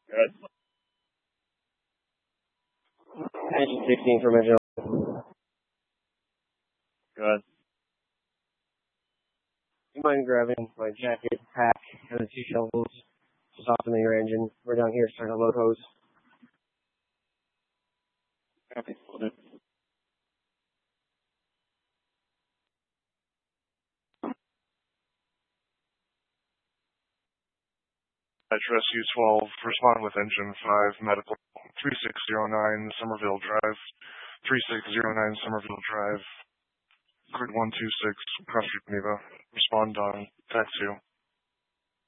Good. Engine 16 for Mitchell. Good. You mind grabbing my jacket, pack, and the 2 shovels? Just softening your engine. We're down here starting to load hose. Copy. Will do. Rescue 12, respond with engine 5, medical 3609 Somerville Drive, 3609 Somerville Drive, grid 126, Cross Street, Geneva. Respond on taxi.